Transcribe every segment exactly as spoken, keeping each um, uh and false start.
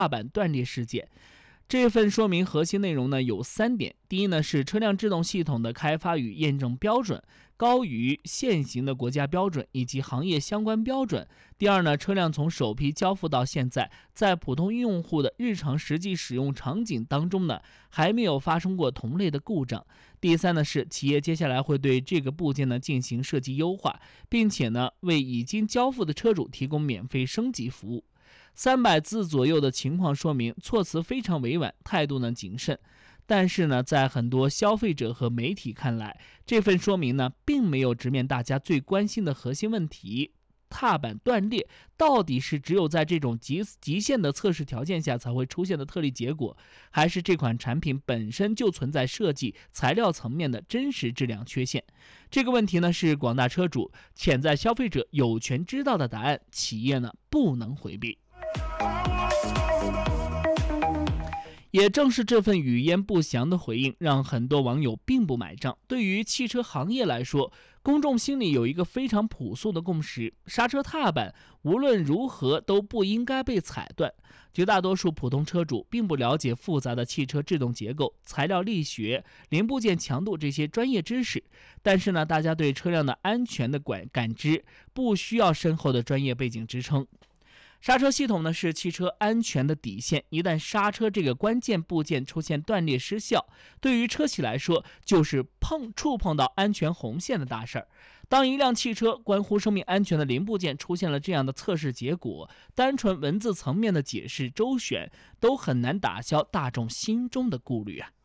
踏板断裂事件。这份说明核心内容呢有三点：第一呢是车辆制动系统的开发与验证标准高于现行的国家标准以及行业相关标准；第二呢，车辆从首批交付到现在，在普通用户的日常实际使用场景当中呢，还没有发生过同类的故障；第三呢是企业接下来会对这个部件呢进行设计优化，并且呢为已经交付的车主提供免费升级服务。三百字左右的情况说明，措辞非常委婉，态度呢谨慎。但是呢，在很多消费者和媒体看来，这份说明呢，并没有直面大家最关心的核心问题：踏板断裂到底是只有在这种极极限的测试条件下才会出现的特例结果，还是这款产品本身就存在设计材料层面的真实质量缺陷？这个问题呢，是广大车主、潜在消费者有权知道的答案，企业呢不能回避。也正是这份语焉不详的回应，让很多网友并不买账。对于汽车行业来说，公众心里有一个非常朴素的共识：刹车踏板无论如何都不应该被踩断。绝大多数普通车主并不了解复杂的汽车制动结构、材料力学、零部件强度这些专业知识，但是呢，大家对车辆的安全的感感知不需要深厚的专业背景支撑。刹车系统呢是汽车安全的底线，一旦刹车这个关键部件出现断裂失效，对于车企来说就是碰触碰到安全红线的大事儿。当一辆汽车关乎生命安全的零部件出现了这样的测试结果，单纯文字层面的解释周旋都很难打消大众心中的顾虑啊。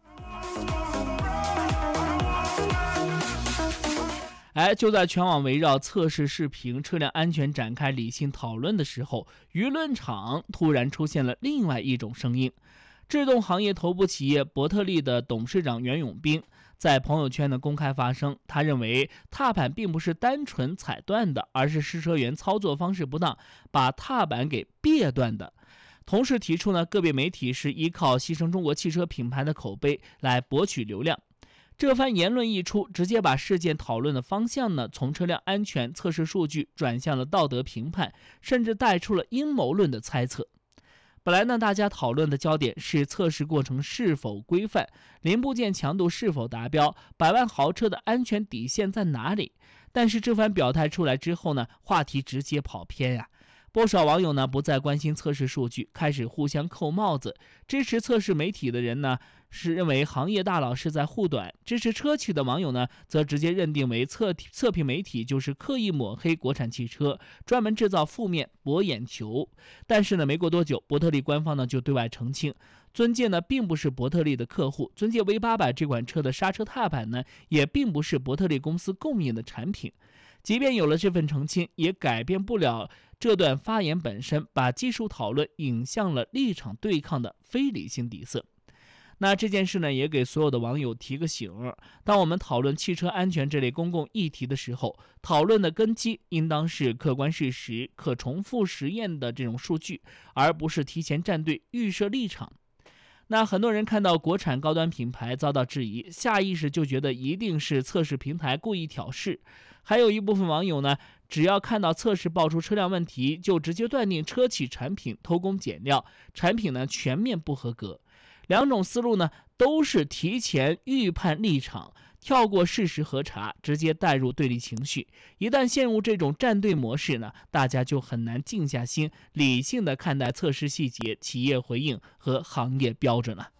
哎，就在全网围绕测试视频、车辆安全展开理性讨论的时候，舆论场突然出现了另外一种声音。制动行业头部企业伯特利的董事长袁永兵在朋友圈呢公开发声，他认为踏板并不是单纯踩断的，而是试车员操作方式不当，把踏板给别断的。同时提出呢，个别媒体是依靠牺牲中国汽车品牌的口碑来博取流量。这番言论一出，直接把事件讨论的方向呢，从车辆安全测试数据转向了道德评判，甚至带出了阴谋论的猜测。本来呢，大家讨论的焦点是测试过程是否规范，零部件强度是否达标，百万豪车的安全底线在哪里。但是这番表态出来之后呢，话题直接跑偏呀、啊。不少网友呢不再关心测试数据，开始互相扣帽子。支持测试媒体的人呢是认为行业大佬是在护短，支持车企的网友呢则直接认定为测测评媒体就是刻意抹黑国产汽车，专门制造负面博眼球。但是呢，没过多久，伯特利官方呢就对外澄清，尊界呢并不是伯特利的客户，尊界 V 八百 这款车的刹车踏板呢也并不是伯特利公司供应的产品。即便有了这份澄清，也改变不了这段发言本身把技术讨论引向了立场对抗的非理性底色。那这件事呢，也给所有的网友提个醒：当我们讨论汽车安全这类公共议题的时候，讨论的根基应当是客观事实、可重复实验的这种数据，而不是提前站队、预设立场。那很多人看到国产高端品牌遭到质疑，下意识就觉得一定是测试平台故意挑事。还有一部分网友呢，只要看到测试爆出车辆问题，就直接断定车企产品偷工减料，产品呢全面不合格。两种思路呢，都是提前预判立场，跳过事实核查，直接带入对立情绪。一旦陷入这种站队模式呢，大家就很难静下心，理性的看待测试细节、企业回应和行业标准了。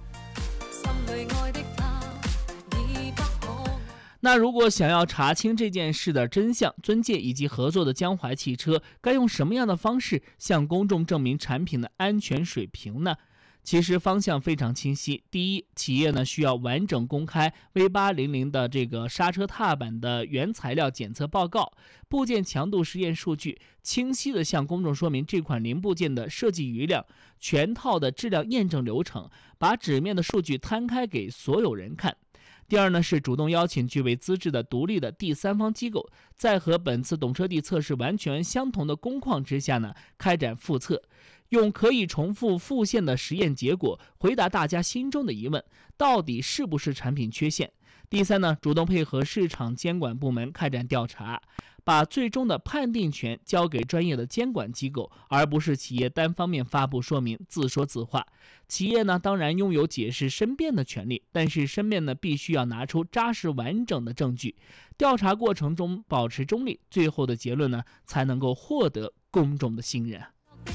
那如果想要查清这件事的真相，尊界以及合作的江淮汽车该用什么样的方式向公众证明产品的安全水平呢？其实方向非常清晰。第一，企业呢需要完整公开 V 八百 的这个刹车踏板的原材料检测报告、部件强度实验数据，清晰地向公众说明这款零部件的设计余量、全套的质量验证流程，把纸面的数据摊开给所有人看。第二呢，是主动邀请具备资质的独立的第三方机构，在和本次懂车帝测试完全相同的工况之下呢，开展复测，用可以重复复现的实验结果回答大家心中的疑问，到底是不是产品缺陷。第三呢，主动配合市场监管部门开展调查， 把最终的判定权交给专业的监管机构，而不是企业单方面发布说明，自说自话。企业呢，当然拥有解释申辩的权利，但是申辩呢，必须要拿出扎实完整的证据，调查过程中保持中立，最后的结论呢，才能够获得公众的信任。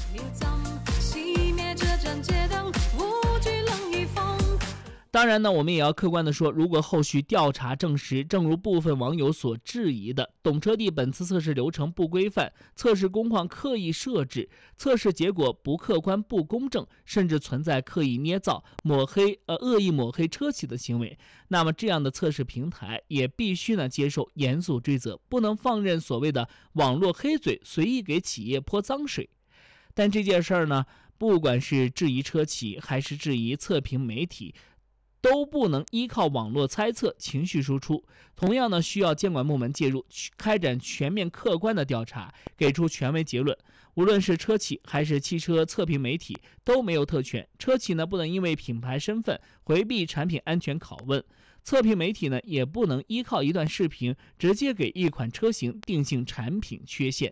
当然呢，我们也要客观的说，如果后续调查证实，正如部分网友所质疑的，懂车帝本次测试流程不规范，测试工况刻意设置，测试结果不客观不公正，甚至存在刻意捏造、抹黑、呃恶意抹黑车企的行为，那么这样的测试平台也必须呢接受严肃追责，不能放任所谓的网络黑嘴随意给企业泼脏水。但这件事儿呢，不管是质疑车企还是质疑测评媒体，都不能依靠网络猜测、情绪输出，同样呢，需要监管部门介入，开展全面客观的调查，给出权威结论。无论是车企还是汽车测评媒体都没有特权，车企呢不能因为品牌身份回避产品安全拷问，测评媒体呢也不能依靠一段视频直接给一款车型定性产品缺陷。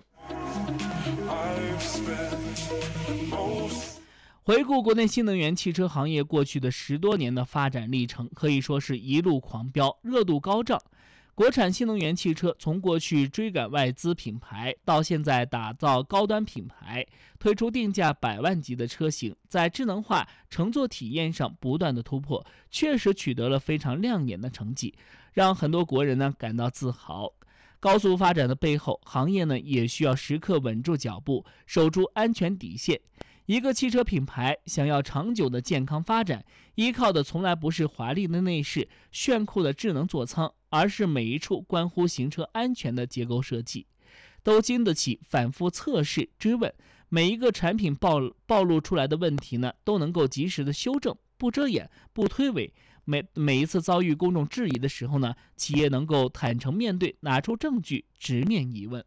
回顾国内新能源汽车行业过去的十多年的发展历程，可以说是一路狂飙，热度高涨。国产新能源汽车从过去追赶外资品牌，到现在打造高端品牌，推出定价百万级的车型，在智能化、乘坐体验上不断的突破，确实取得了非常亮眼的成绩，让很多国人呢感到自豪。高速发展的背后，行业呢也需要时刻稳住脚步，守住安全底线。一个汽车品牌想要长久的健康发展，依靠的从来不是华丽的内饰、炫酷的智能座舱，而是每一处关乎行车安全的结构设计，都经得起反复测试、追问。每一个产品暴暴露出来的问题呢，都能够及时的修正，不遮掩、不推诿。每每一次遭遇公众质疑的时候呢，企业能够坦诚面对，拿出证据，直面疑问。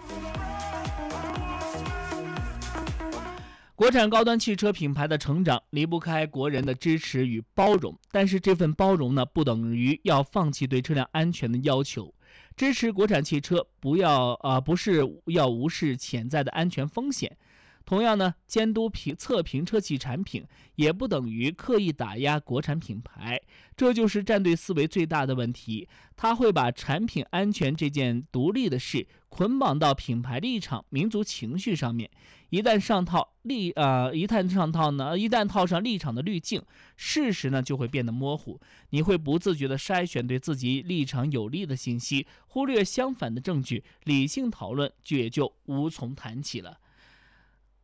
国产高端汽车品牌的成长离不开国人的支持与包容，但是这份包容呢，不等于要放弃对车辆安全的要求。支持国产汽车，不要啊、呃，不是要无视潜在的安全风险。同样呢，监督评测评车企产品，也不等于刻意打压国产品牌，这就是站队思维最大的问题。他会把产品安全这件独立的事捆绑到品牌立场、民族情绪上面。一旦上套立呃，一旦上套呢，一旦套上立场的滤镜，事实呢就会变得模糊。你会不自觉地筛选对自己立场有利的信息，忽略相反的证据，理性讨论就也就无从谈起了。